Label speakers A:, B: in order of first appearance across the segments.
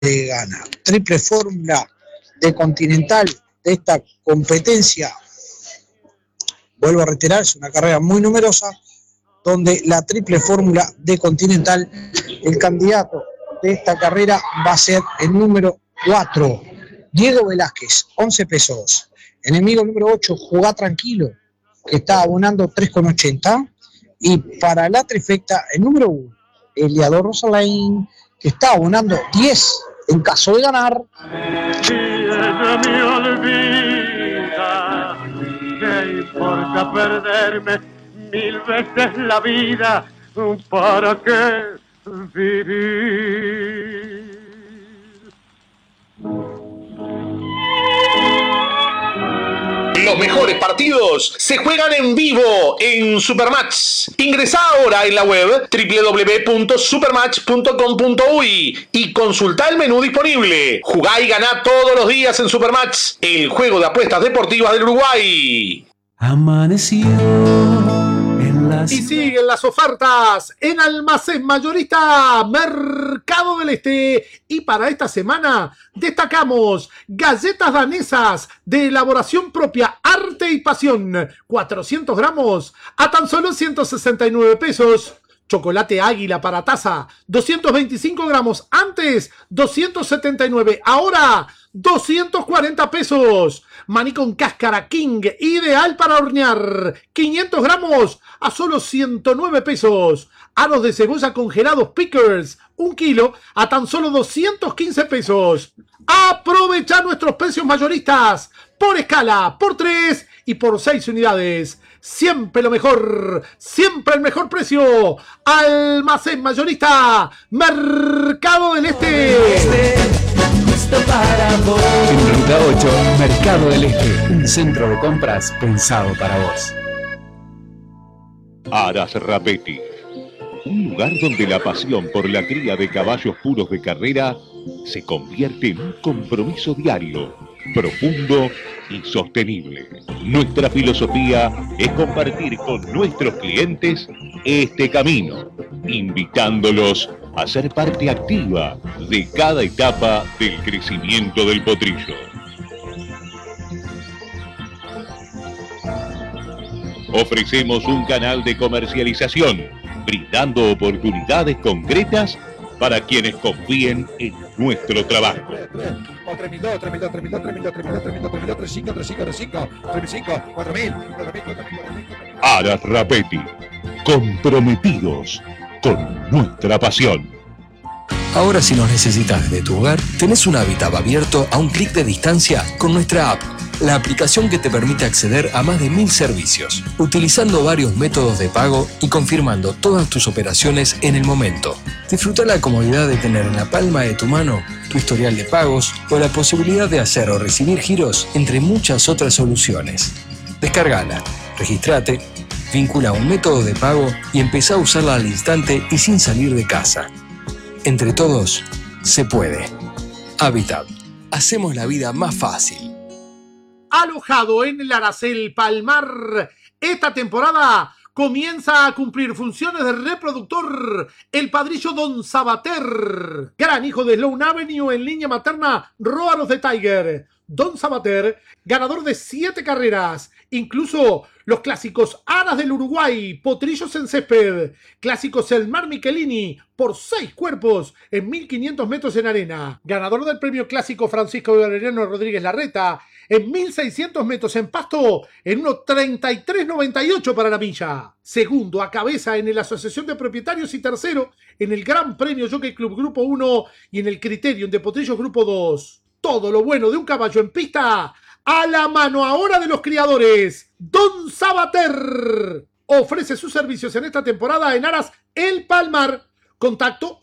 A: gana. Triple fórmula de Continental de esta competencia. Vuelvo a reiterar, es una carrera muy numerosa, donde la triple fórmula de Continental, el candidato de esta carrera va a ser el número 4, Diego Velázquez, 11 pesos. Enemigo número 8, Jugá Tranquilo, que está abonando 3,80. Y para la trifecta, el número 1, Eliador Rosalain, que está abonando 10 en caso de ganar.
B: Si ella me olvida, ¿qué importa perderme 1000 veces la vida? ¿Para qué vivir?
C: Los mejores partidos se juegan en vivo en Supermatch. Ingresá ahora en la web www.supermatch.com.uy y consultá el menú disponible. Jugá y ganá todos los días en Supermatch, el juego de apuestas deportivas del Uruguay.
D: Amaneció en la
E: y siguen las ofertas en Almacén Mayorista Mercado del Este. Y para esta semana destacamos galletas danesas de elaboración propia, arte y pasión, 400 gramos a tan solo 169 pesos. Chocolate Águila para taza, 225 gramos, antes 279, ahora 240 pesos. Maní con cáscara King, ideal para hornear, 500 gramos a solo 109 pesos. Aros de cebolla congelados Pickers, 1 kilo a tan solo 215 pesos. Aprovecha nuestros precios mayoristas por escala, por 3 y por 6 unidades. Siempre lo mejor, siempre el mejor precio. Almacén Mayorista Mercado del Este.
D: En Ruta 8, Mercado del Este, un centro de compras pensado para vos.
F: Aras Rapetti, un lugar donde la pasión por la cría de caballos puros de carrera se convierte en un compromiso diario, profundo y sostenible. Nuestra filosofía es compartir con nuestros clientes este camino, invitándolos a ser parte activa de cada etapa del crecimiento del potrillo. Ofrecemos un canal de comercialización, brindando oportunidades concretas para quienes confíen en nuestro trabajo. Aras Rapetti, comprometidos con nuestra pasión.
G: Ahora, si nos necesitas desde tu hogar, tenés un hábitat abierto a un clic de distancia con nuestra app, la aplicación que te permite acceder a más de 1000 servicios, utilizando varios métodos de pago y confirmando todas tus operaciones en el momento. Disfruta la comodidad de tener en la palma de tu mano tu historial de pagos o la posibilidad de hacer o recibir giros, entre muchas otras soluciones. Descárgala, regístrate, vincula un método de pago y empezá a usarla al instante y sin salir de casa. Entre todos, se puede. Habitat. Hacemos la vida más fácil.
E: Alojado en el Aracel Palmar, esta temporada comienza a cumplir funciones de reproductor el padrillo Don Sabater, gran hijo de Sloan Avenue en línea materna Róanos de Tiger. Don Sabater, ganador de 7 carreras, incluso los clásicos Aras del Uruguay, Potrillos en Césped, clásicos El Mar Michelini, por 6 cuerpos en 1500 metros en arena, ganador del premio clásico Francisco Valeriano Rodríguez Larreta, en 1600 metros en pasto, en 1:33.98 para la milla. Segundo a cabeza en la Asociación de Propietarios y tercero en el Gran Premio Jockey Club Grupo 1 y en el Criterium de Potrillos Grupo 2. Todo lo bueno de un caballo en pista, a la mano ahora de los criadores. Don Sabater ofrece sus servicios en esta temporada en Aras El Palmar. Contacto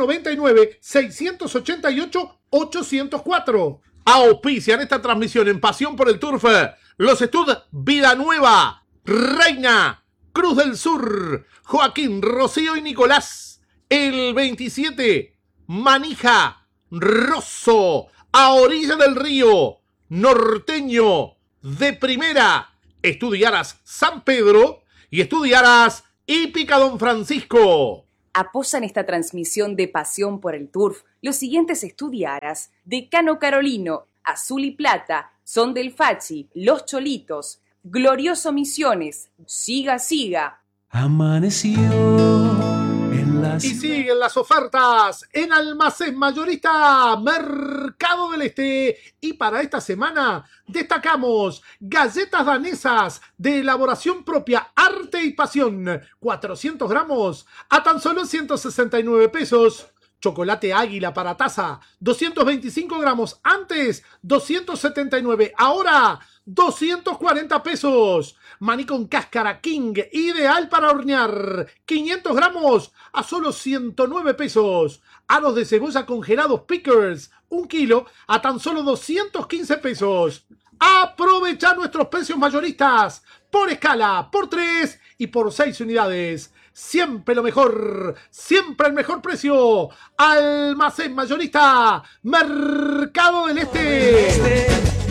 E: 099-688-804. Auspician esta transmisión en Pasión por el Turf los Stud Vida Nueva, Reina, Cruz del Sur, Joaquín, Rocío y Nicolás. El 27, Manija, Rosso, a orilla del río, Norteño, de primera, Estudiaras San Pedro y Estudiaras Hípica Don Francisco.
H: Apoyan esta transmisión de Pasión por el Turf Los siguientes estudiaras: Decano Carolino, Azul y Plata, Son del Fachi, Los Cholitos, Misiones, Siga Siga.
D: Amaneció en las...
E: Y siguen las ofertas en Almacén Mayorista Mercado del Este. Y para esta semana destacamos galletas danesas de elaboración propia, arte y pasión, 400 gramos a tan solo 169 pesos. Chocolate Águila para taza, 225 gramos, antes 279, ahora 240 pesos. Maní con cáscara King, ideal para hornear, 500 gramos a solo 109 pesos. Aros de cebolla congelados Pickers, 1 kilo a tan solo 215 pesos. Aprovecha nuestros precios mayoristas por escala, por 3 y por 6 unidades. Siempre lo mejor, siempre el mejor precio. Almacén Mayorista Mercado del Este.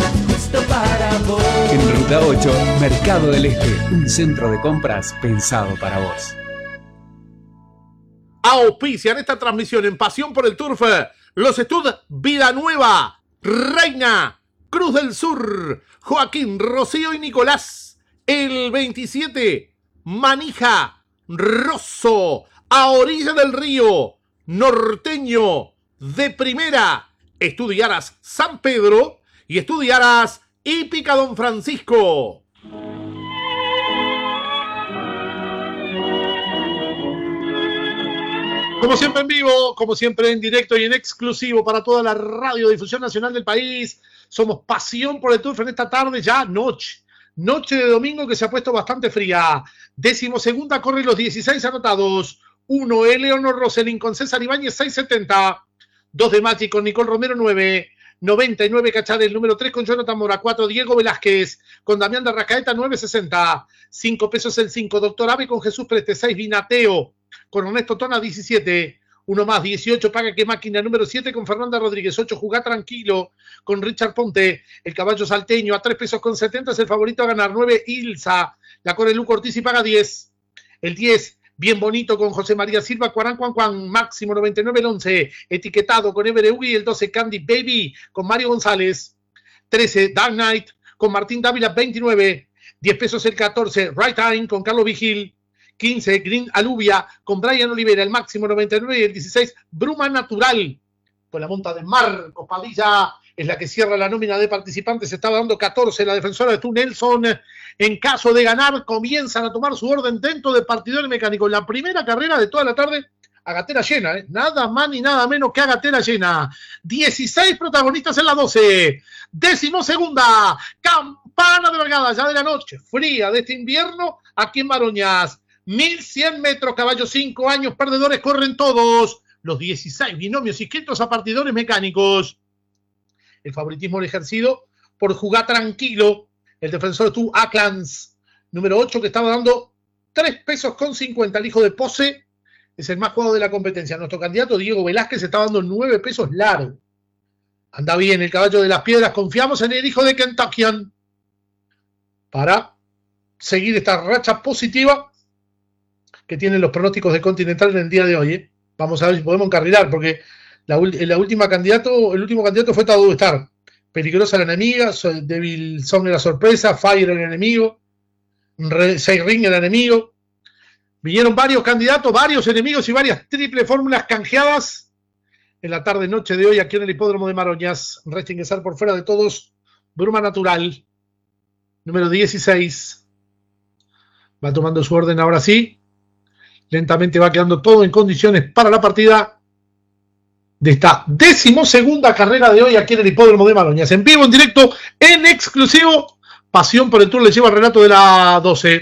D: En Ruta 8, Mercado del Este, un centro de compras pensado para vos.
E: Auspician esta transmisión en Pasión por el Turf los Estud Vida Nueva, Reina, Cruz del Sur, Joaquín, Rocío y Nicolás. El 27, Manija, Rosso, a orilla del río, Norteño, de Primera, Estudiaras San Pedro y Estudiaras Hípica Don Francisco. Como siempre en vivo, como siempre en directo y en exclusivo para toda la radiodifusión nacional del país, somos Pasión por el Turf en esta tarde, ya noche de domingo que se ha puesto bastante fría. 12ª corre los 16 anotados. 1, Eleonor Roselin con César Ibáñez, 6.70. 2 de Magic con Nicole Romero, 9. 99 Cachares, número 3 con Jonathan Mora, 4 Diego Velázquez con Damián de Arrascaeta, 9.60. 5 pesos el 5, Doctor Ave con Jesús Preste, 6 Vinateo con Ernesto Tona, 17. Uno más, 18, Paga que Máquina, número 7 con Fernanda Rodríguez, 8, Jugá Tranquilo con Richard Ponte, el caballo salteño a 3 pesos con 70 es el favorito a ganar. 9, Ilsa, la corre Luco Ortiz y paga 10. El 10, Bien Bonito con José María Silva, Cuarán máximo 99 el 11, Etiquetado con Ever Ugi, el 12, Candy Baby con Mario González. 13, Dark Knight con Martín Dávila, 29. 10 pesos el 14, Right Time con Carlos Vigil. 15, Green Aluvia con Brian Olivera, el máximo 99, y el 16, Bruma Natural con la monta de Marcos Padilla, es la que cierra la nómina de participantes. Se estaba dando 14, la defensora de Tu Nelson. En caso de ganar, comienzan a tomar su orden dentro de Partidor Mecánico. La primera carrera de toda la tarde a gatera llena, nada más ni nada menos que a gatera llena. 16 protagonistas en la 12. 12ª, campana de largada ya de la noche fría de este invierno aquí en Maroñas. 1100 metros, caballos 5 años, perdedores corren todos. Los 16 binomios inscritos a Partidores Mecánicos. El favoritismo ejercido por Jugá Tranquilo, el defensor Tu Aclans, número 8, que estaba dando 3 pesos con 50. El hijo de Pose es el más jugado de la competencia. Nuestro candidato Diego Velázquez está dando 9 pesos largo. Anda bien el caballo de las piedras. Confiamos en el hijo de Kentuckian para seguir esta racha positiva que tienen los pronósticos de Continental en el día de hoy. Vamos a ver si podemos encarrilar, porque el último candidato fue Tadu Star. Peligrosa la enemiga, Devil Song la sorpresa, Fire el enemigo, Seiring el enemigo. Vinieron varios candidatos, varios enemigos y varias triple fórmulas canjeadas en la tarde-noche de hoy aquí en el Hipódromo de Maroñas. Resta ingresar por fuera de todos Bruma Natural, número 16. Va tomando su orden ahora sí. Lentamente va quedando todo en condiciones para la partida de esta 12ª carrera de hoy aquí en el Hipódromo de Maroñas. En vivo, en directo, en exclusivo. Pasión por el Tour le lleva el relato de la 12.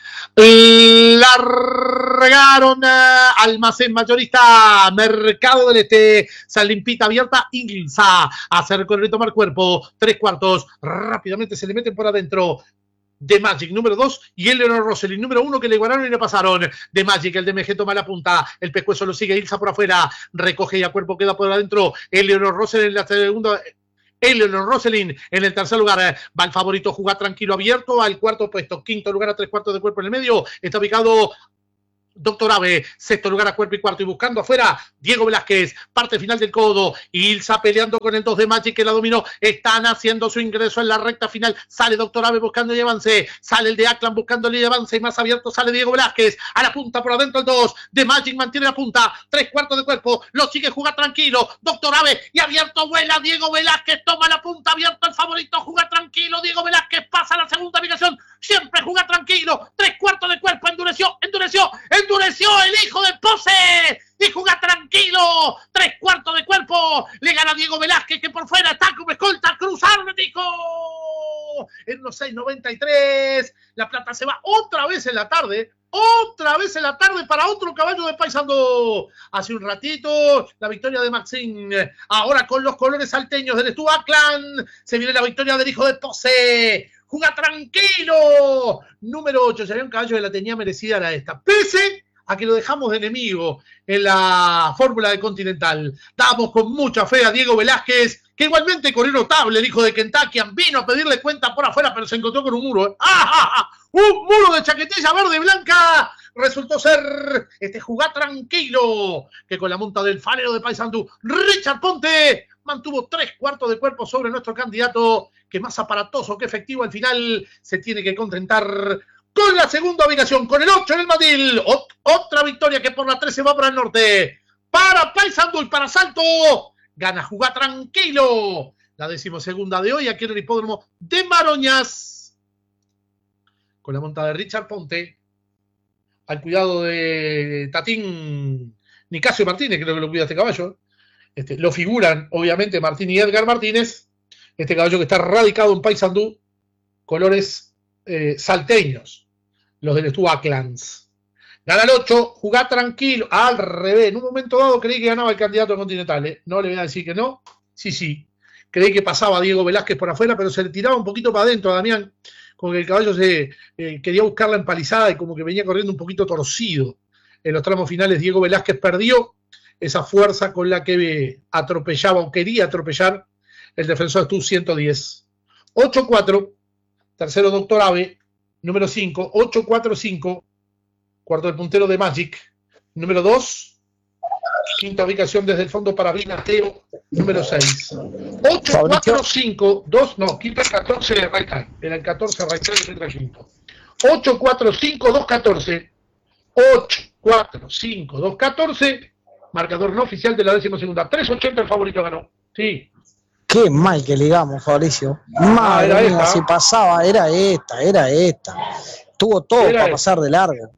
E: Largaron Almacén Mayorista Mercado del Este, San Limpita abierta, Ilsa acercó el retomar cuerpo, 3/4, rápidamente se le meten por adentro. De Magic, número 2, y Eleanor Roselin, número 1, que le igualaron y le pasaron. De Magic, el de MG toma la punta, el pescuezo lo sigue, Ilsa por afuera, recoge y a cuerpo queda por adentro. Eleanor Roselin en la segunda. Eleanor Roselin en el tercer lugar, va el favorito Jugá Tranquilo abierto al 4º puesto, 5º lugar a 3/4 de cuerpo en el medio, está ubicado Doctor Ave, sexto lugar a cuerpo y cuarto y buscando afuera, Diego Velázquez, parte final del codo, Ilsa peleando con el 2 de Magic que la dominó, están haciendo su ingreso en la recta final, sale Doctor Ave buscando el avance, sale el de Aclan buscando el avance y más abierto sale Diego Velázquez, a la punta por adentro el 2 de Magic mantiene la punta, 3/4 de cuerpo, lo sigue jugar tranquilo, Doctor Ave y abierto vuela Diego Velázquez, toma la punta, abierto el favorito, juega tranquilo, Diego Velázquez pasa a la segunda ubicación, siempre juega tranquilo, 3/4 de cuerpo, endureció el hijo de Pose y juega tranquilo, 3/4 de cuerpo, le gana Diego Velázquez que por fuera está como escolta, cruzar dijo en los 6.93, la plata se va otra vez en la tarde para otro caballo de Paysandú. Hace un ratito la victoria de Maxine, ahora con los colores salteños del Stuart Clan, se viene la victoria del hijo de Pose. Juega tranquilo. Número 8. Si había un caballo que la tenía merecida era esta. Pese a que lo dejamos de enemigo en la fórmula de Continental. Damos con mucha fe a Diego Velázquez, que igualmente corrió notable, el hijo de Kentucky. Vino a pedirle cuenta por afuera, pero se encontró con un muro. Un muro de chaquetilla verde y blanca. Resultó ser jugar tranquilo, que con la monta del farero de Paysandú, Richard Ponte mantuvo 3/4 de cuerpo sobre nuestro candidato, que más aparatoso que efectivo al final se tiene que contentar con la segunda ubicación, con el 8 en el Madil. Otra victoria que por la 13 va para el norte. Para Paysandú y para Salto, gana jugar tranquilo. La 12ª de hoy aquí en el hipódromo de Maroñas. Con la monta de Richard Ponte, al cuidado de Tatín Nicasio Martínez, creo que lo cuida este caballo. Lo figuran, obviamente, Martín y Edgar Martínez. Este caballo que está radicado en Paysandú, colores salteños, los del Stuart Clans. Gana el 8, jugá tranquilo. Al revés, en un momento dado creí que ganaba el candidato a Continental. No le voy a decir que no. Sí. Creí que pasaba Diego Velázquez por afuera, pero se le tiraba un poquito para adentro a Damián. Como que el caballo quería buscar la empalizada y como que venía corriendo un poquito torcido. En los tramos finales Diego Velázquez perdió esa fuerza con la que atropellaba o quería atropellar el defensor Stu 110. 8-4, tercero Doctor Ave, número 5, 8-4-5, cuarto del puntero de Magic, número 2, quinta ubicación desde el fondo para Vinateo, número 6. 8-4-5, 2, no, quinta 14 de right time, era el 14 right time de letra quinto. 8-4-5, 2-14, 8-4-5, 2-14, marcador no oficial de la 12ª. 3.80 el favorito ganó. Sí.
A: Qué mal que ligamos, Fabricio. Madre mía, si pasaba, era esta. Tuvo todo para pasar de largo.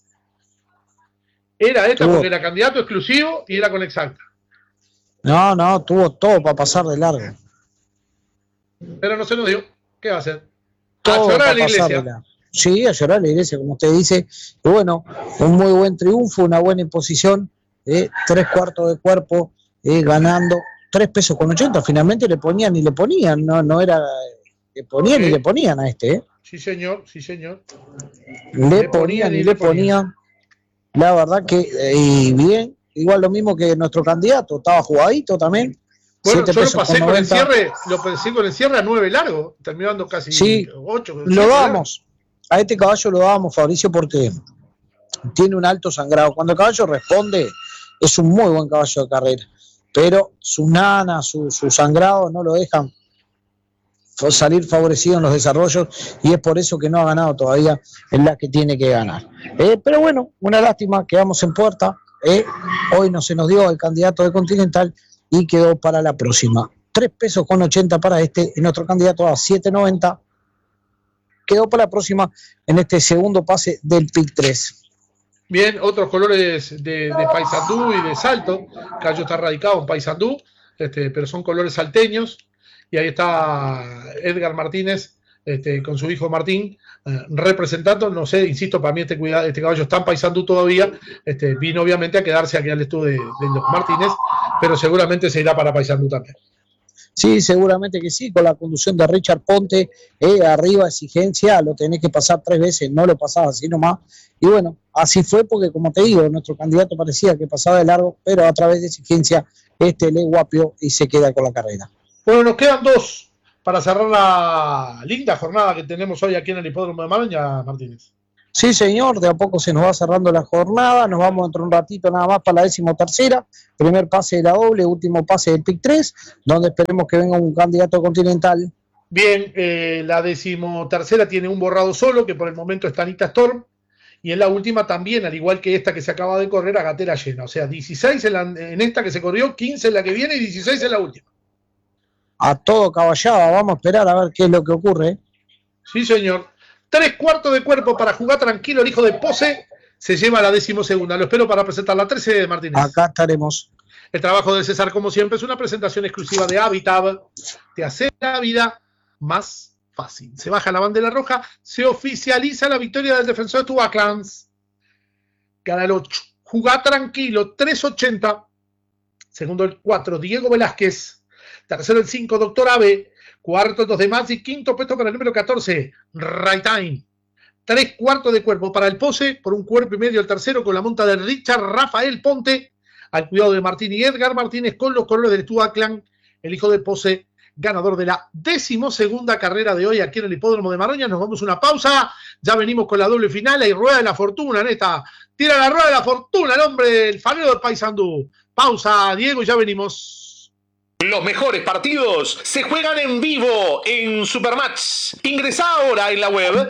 E: Era esta porque era candidato exclusivo y era con exacta.
A: No, tuvo todo para pasar de largo.
E: Pero no se nos dio. ¿Qué va a hacer?
A: Todo a llorar a la iglesia. Sí, a llorar a la iglesia, como usted dice. Y bueno, un muy buen triunfo, una buena imposición. 3/4 de cuerpo, ganando 3 pesos con 80, finalmente le ponían, no era le ponían y le ponían a este.
E: Sí señor.
A: Le ponían, la verdad que y bien, igual lo mismo que nuestro candidato, estaba jugadito también.
E: Bueno, yo lo pasé con el cierre a 9 largo, terminó dando casi 8.
A: Lo dábamos, a este caballo lo dábamos, Fabricio, porque tiene un alto sangrado. Cuando el caballo responde, es un muy buen caballo de carrera, pero sus nanas, su sangrado no lo dejan salir favorecido en los desarrollos y es por eso que no ha ganado todavía en la que tiene que ganar. Pero bueno, una lástima, quedamos en puerta. Hoy no se nos dio el candidato de Continental y quedó para la próxima. 3 pesos con 80 para y nuestro candidato a 7.90 quedó para la próxima en este segundo pase del PIC 3.
E: Bien, otros colores de Paysandú y de Salto. Cayo está radicado en Paysandú, pero son colores salteños. Y ahí está Edgar Martínez con su hijo Martín representando. No sé, insisto, para mí este caballo está en Paysandú todavía. Vino obviamente a quedarse aquí al estudio de los Martínez, pero seguramente se irá para Paysandú también.
A: Sí, seguramente que sí, con la conducción de Richard Ponte, arriba exigencia, lo tenés que pasar 3 veces, no lo pasaba así nomás, y bueno, así fue porque como te digo, nuestro candidato parecía que pasaba de largo, pero a través de exigencia, le guapió y se queda con la carrera.
E: Bueno, nos quedan 2 para cerrar la linda jornada que tenemos hoy aquí en el hipódromo de Maroña, Martínez.
A: Sí, señor, de a poco se nos va cerrando la jornada, nos vamos dentro de un ratito nada más para la 13ª, primer pase de la doble, último pase del PIC 3, donde esperemos que venga un candidato continental.
E: Bien, la 13ª tiene un borrado solo, que por el momento es Tanita Storm, y en la última también, al igual que esta que se acaba de correr, a gatera llena, o sea, 16 en esta que se corrió, 15 en la que viene y 16 en la última.
A: A todo caballada, vamos a esperar a ver qué es lo que ocurre.
E: Sí, señor. 3/4 de cuerpo para jugar tranquilo. El hijo de Pose se lleva la 12ª. Lo espero para presentar la 13, Martínez.
A: Acá estaremos.
E: El trabajo de César, como siempre, es una presentación exclusiva de Habitab. Te hace la vida más fácil. Se baja la bandera roja. Se oficializa la victoria del defensor de Tubaklans. Gana el 8. Jugá tranquilo. 3.80. Segundo el 4, Diego Velázquez. Tercero el 5, Doctor Abe. Cuarto, 2 de más y quinto puesto para el número 14, Right Time. 3/4 de cuerpo para el Pose, por un cuerpo y medio el tercero con la monta de Richard Rafael Ponte, al cuidado de Martín y Edgar Martínez con los colores del Tuaclan, el hijo de Pose, ganador de la 12ª carrera de hoy aquí en el Hipódromo de Maroña. Nos vamos a una pausa, ya venimos con la doble final y rueda de la fortuna, neta. Tira la rueda de la fortuna el hombre, el farero del Paysandú. Pausa, Diego, y ya venimos.
C: Los mejores partidos se juegan en vivo en Supermatch. Ingresá ahora en la web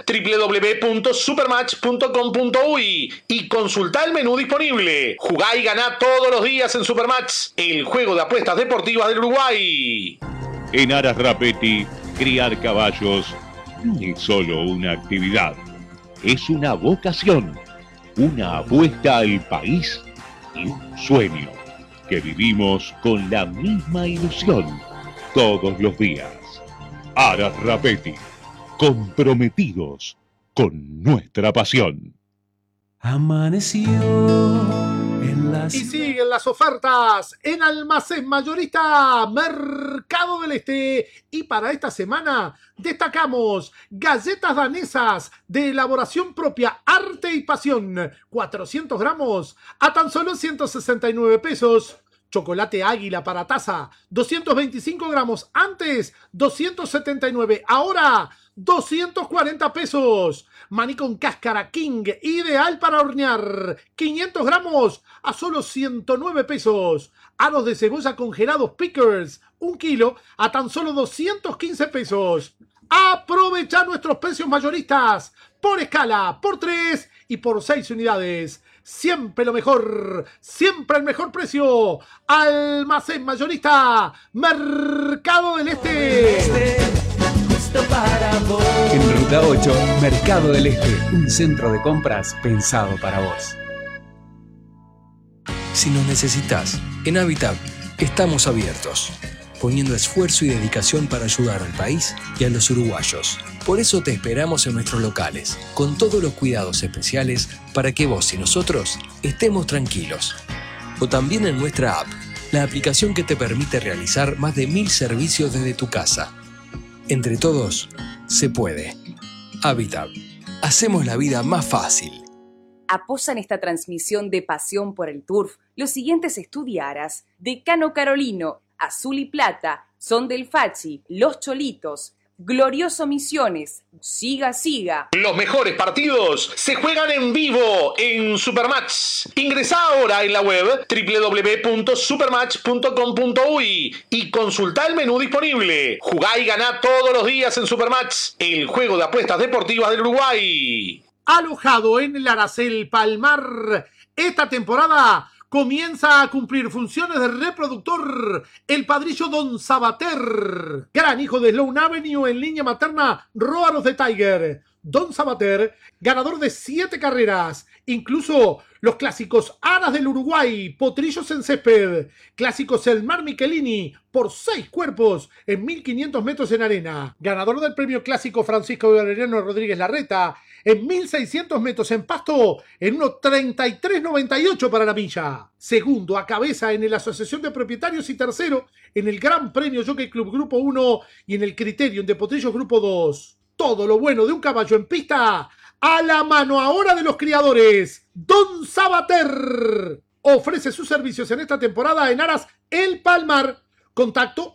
C: www.supermatch.com.uy y consultá el menú disponible. Jugá y ganá todos los días en Supermatch, el juego de apuestas deportivas del Uruguay.
F: En Aras Rapetti, criar caballos no es solo una actividad, es una vocación, una apuesta al país y un sueño que vivimos con la misma ilusión todos los días. Aras Rapetti, comprometidos con nuestra pasión.
D: Amaneció en las...
E: Y siguen las ofertas en Almacén Mayorista Mercado del Este. Y para esta semana destacamos galletas danesas de elaboración propia, arte y pasión, 400 gramos a tan solo 169 pesos. Chocolate Águila para taza, 225 gramos, antes 279, ahora 240 pesos. Maní con cáscara King, ideal para hornear, 500 gramos a solo 109 pesos. Aros de cebolla congelados Pickers, 1 kilo a tan solo 215 pesos. Aprovecha nuestros precios mayoristas por escala, por 3 y por 6 unidades. Siempre lo mejor, siempre el mejor precio. Almacén Mayorista Mercado del Este.
D: En Ruta 8, Mercado del Este, un centro de compras pensado para vos.
G: Si nos necesitas, en Habitat estamos abiertos, poniendo esfuerzo y dedicación para ayudar al país y a los uruguayos. Por eso te esperamos en nuestros locales, con todos los cuidados especiales para que vos y nosotros estemos tranquilos. O también en nuestra app, la aplicación que te permite realizar más de 1000 servicios desde tu casa. Entre todos, se puede. Habitat. Hacemos la vida más fácil.
H: Apoyan esta transmisión de Pasión por el Turf los siguientes estudiaras: Decano Carolino, Azul y Plata, Son del Fachi, Los Cholitos, Glorioso Misiones, Siga Siga.
C: Los mejores partidos se juegan en vivo en Supermatch. Ingresá ahora en la web www.supermatch.com.uy y consultá el menú disponible. Jugá y ganá todos los días en Supermatch, el juego de apuestas deportivas del Uruguay.
E: Alojado en el Aracel Palmar, esta temporada comienza a cumplir funciones de reproductor el padrillo Don Sabater, gran hijo de Sloan Avenue en línea materna Roar of the Tiger. Don Sabater, ganador de 7 carreras, incluso los clásicos Aras del Uruguay, Potrillos en Césped, clásicos El Mar Michelini, por 6 cuerpos en 1500 metros en arena, ganador del premio clásico Francisco Valeriano Rodríguez Larreta, en 1600 metros en pasto, en 1.33.98 para la milla. Segundo a cabeza en la Asociación de Propietarios y tercero en el Gran Premio Jockey Club Grupo 1 y en el Criterium de Potrillos Grupo 2. Todo lo bueno de un caballo en pista, a la mano ahora de los criadores. Don Sabater ofrece sus servicios en esta temporada en Aras El Palmar. Contacto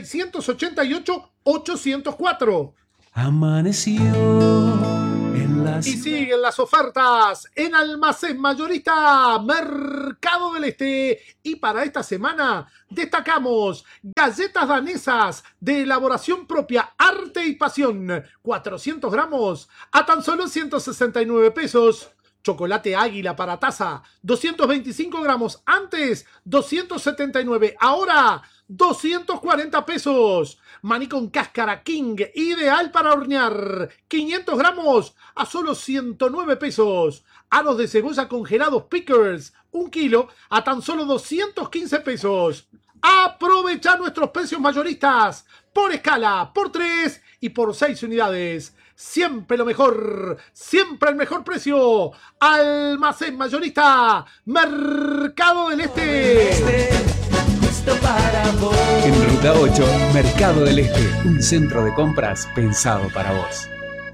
E: 099-688-804.
D: Amaneció en la días.
E: Y siguen las ofertas en Almacén Mayorista Mercado del Este. Y para esta semana destacamos galletas danesas de elaboración propia, arte y pasión. 400 gramos a tan solo 169 pesos. Chocolate Águila para taza, 225 gramos, antes 279, ahora 240 pesos. Maní con cáscara King, ideal para hornear, 500 gramos a solo 109 pesos. Aros de cebolla congelados Pickers, 1 kilo a tan solo 215 pesos. Aprovecha nuestros precios mayoristas por escala, por 3 y por 6 unidades. Siempre lo mejor, siempre el mejor precio. Almacén Mayorista Mercado del Este.
D: En Ruta 8, Mercado del Este, un centro de compras pensado para vos.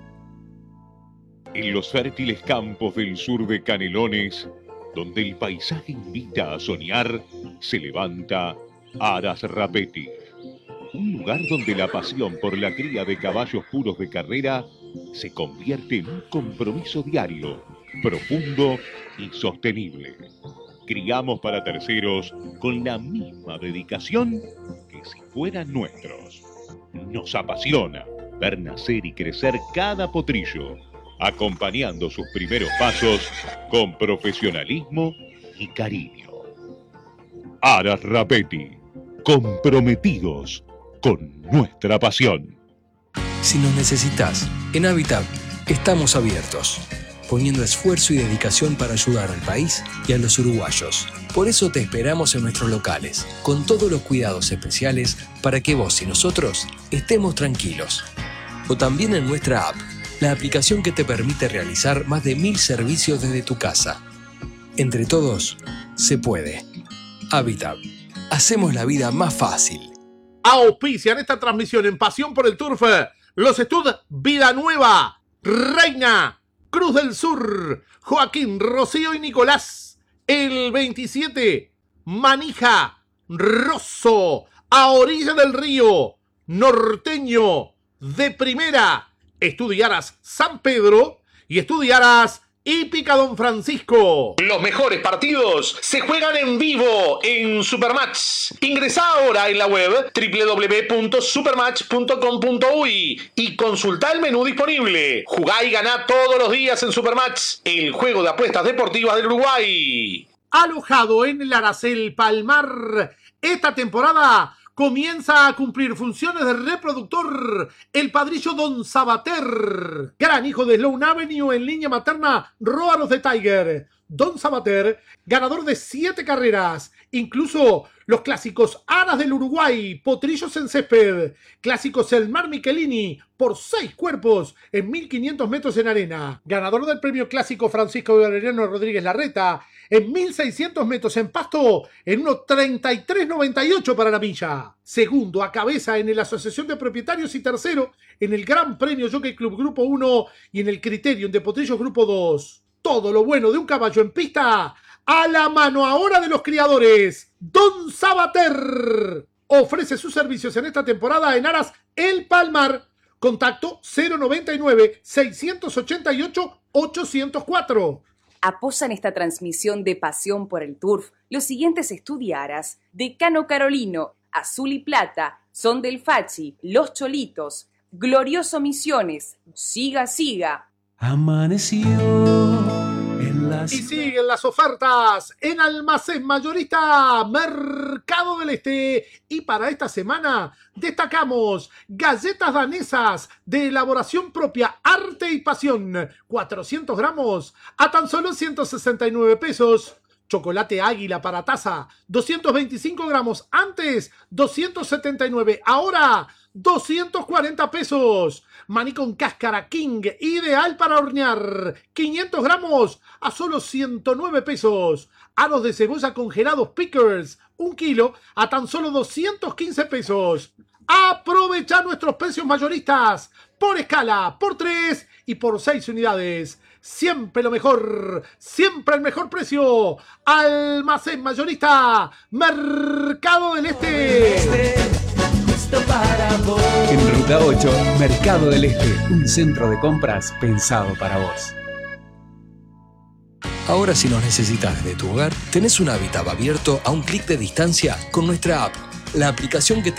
F: En los fértiles campos del sur de Canelones, donde el paisaje invita a soñar, se levanta Aras Rapetti. Un lugar donde la pasión por la cría de caballos puros de carrera se convierte en un compromiso diario, profundo y sostenible. Criamos para terceros con la misma dedicación que si fueran nuestros. Nos apasiona ver nacer y crecer cada potrillo, acompañando sus primeros pasos con profesionalismo y cariño. Aras Rapetti, comprometidos con nuestra pasión.
G: Si nos necesitas, en Habitat estamos abiertos, poniendo esfuerzo y dedicación para ayudar al país y a los uruguayos. Por eso te esperamos en nuestros locales, con todos los cuidados especiales para que vos y nosotros estemos tranquilos. O también en nuestra app, la aplicación que te permite realizar más de 1000 servicios desde tu casa. Entre todos, se puede. Habitat. Hacemos la vida más fácil.
E: Auspician esta transmisión en Pasión por el Turf los Estud Vida Nueva, Reina, Cruz del Sur, Joaquín, Rocío y Nicolás. El 27, Manija, Rosso, a orilla del río, Norteño, de primera, Estudiaras San Pedro y Estudiaras Hípica Don Francisco.
C: Los mejores partidos se juegan en vivo en Supermatch. Ingresá ahora en la web www.supermatch.com.uy y consultá el menú disponible. Jugá y ganá todos los días en Supermatch, el juego de apuestas deportivas del Uruguay.
E: Alojado en el Aracel Palmar, esta temporada comienza a cumplir funciones de reproductor el padrillo Don Sabater, gran hijo de Sloan Avenue en línea materna Róaros de Tiger. Don Sabater, ganador de 7 carreras, incluso los clásicos Aras del Uruguay, Potrillos en Césped, clásicos El Mar Michelini, por 6 cuerpos en 1500 metros en arena, ganador del premio clásico Francisco Valeriano Rodríguez Larreta, en 1600 metros en pasto, en 1.33.98 para la milla. Segundo a cabeza en la Asociación de Propietarios y tercero en el Gran Premio Jockey Club Grupo 1 y en el Criterium de Potrillos Grupo 2. Todo lo bueno de un caballo en pista a la mano ahora de los criadores. Don Sabater ofrece sus servicios en esta temporada en Aras El Palmar. Contacto 099-688-804.
H: Apoyan esta transmisión de Pasión por el Turf los siguientes estudiaras: Decano Carolino, Azul y Plata, Son del Fachi, Los Cholitos, Glorioso Misiones, Siga Siga.
D: Amaneció en las...
E: Y siguen las ofertas en Almacén Mayorista Mercado del Este. Y para esta semana destacamos galletas danesas de elaboración propia, arte y pasión. 400 gramos a tan solo 169 pesos. Chocolate Águila para taza, 225 gramos, antes 279, ahora 240 pesos. Maní con cáscara King, ideal para hornear, 500 gramos a solo 109 pesos. Aros de cebolla congelados Pickers, 1 kilo a tan solo 215 pesos. Aprovecha nuestros precios mayoristas por escala, por 3 y por 6 unidades. Siempre lo mejor, siempre el mejor precio. Almacén Mayorista Mercado del Este.
D: En Ruta Ruta 8, Mercado del Este, un centro de compras pensado para vos.
G: Ahora si nos necesitas desde tu hogar, tenés un hábitat abierto a un clic de distancia con nuestra app, la aplicación que te